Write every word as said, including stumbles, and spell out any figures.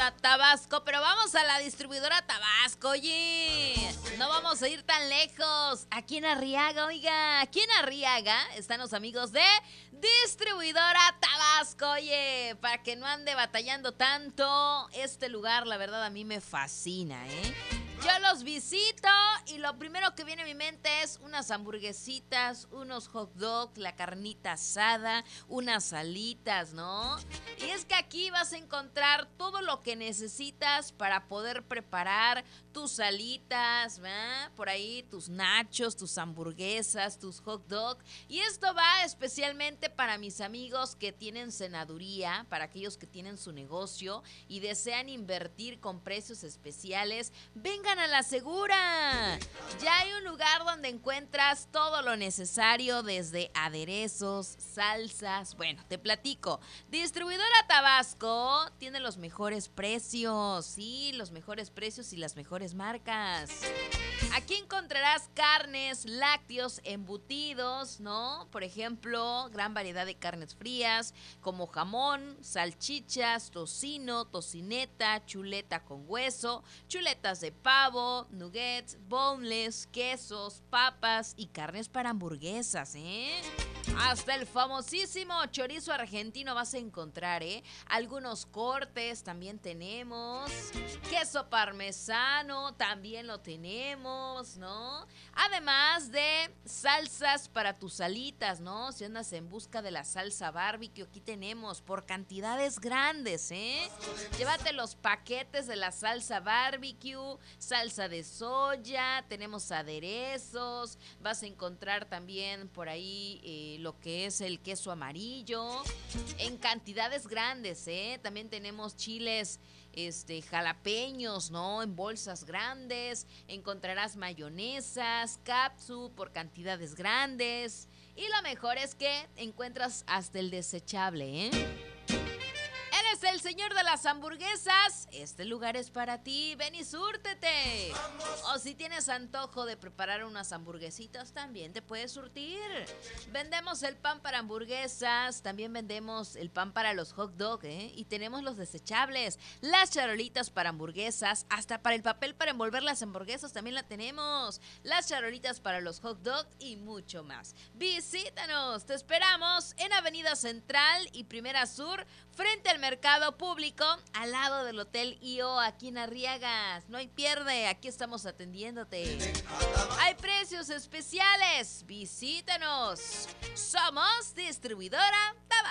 a Tabasco, pero vamos a la distribuidora Tabasco, oye. No vamos a ir tan lejos. Aquí en Arriaga, oiga. Aquí en Arriaga están los amigos de Distribuidora Tabasco, oye. Para que no ande batallando tanto. Este lugar, la verdad, a mí me fascina, ¿eh? Yo los visito y lo primero que viene a mi mente es unas hamburguesitas, unos hot dogs, la carnita asada, unas alitas, ¿no? Y es que aquí vas a encontrar todo lo que necesitas para poder preparar tus alitas, ¿verdad? Por ahí tus nachos, tus hamburguesas, tus hot dogs. Y esto va especialmente para mis amigos que tienen cenaduría, para aquellos que tienen su negocio y desean invertir con precios especiales. Vengan a la segura. Ya hay un lugar donde encuentras todo lo necesario, desde aderezos, salsas. Bueno, te platico. Distribuidora Tabasco tiene los mejores precios, sí, los mejores precios y las mejores marcas. Aquí encontrarás carnes, lácteos, embutidos, ¿no? Por ejemplo, gran variedad de carnes frías, como jamón, salchichas, tocino, tocineta, chuleta con hueso, chuletas de pavo, nuggets, boneless, quesos, papas y carnes para hamburguesas, ¿eh? Hasta el famosísimo chorizo argentino vas a encontrar, ¿eh? Algunos cortes también tenemos. Queso parmesano también lo tenemos, ¿no? Además de salsas para tus alitas, ¿no? Si andas en busca de la salsa barbecue, aquí tenemos por cantidades grandes, ¿eh? Llévate los paquetes de la salsa barbecue, salsa de soya, tenemos aderezos, vas a encontrar también por ahí eh, lo que es el queso amarillo, en cantidades grandes, ¿eh? También tenemos chiles este, jalapeños, ¿no? En bolsas grandes, encontrarás mayonesas, catsup por cantidades grandes. Y lo mejor es que encuentras hasta el desechable, ¿eh? ¿Eres el señor de las hamburguesas? Este lugar es para ti, ven y súrtete. O si tienes antojo de preparar unas hamburguesitas, también te puedes surtir. Vendemos el pan para hamburguesas, también vendemos el pan para los hot dogs, ¿eh? Y tenemos los desechables, las charolitas para hamburguesas, hasta para el papel para envolver las hamburguesas también la tenemos. Las charolitas para los hot dogs y mucho más. Visítanos, te esperamos en Avenida Central y Primera Sur, frente al Mercado Público, al lado del Hotel I O, aquí en Arriagas. No hay pierde, aquí estamos atendiéndote. Hay precios especiales, visítanos. Somos Distribuidora Tabasco.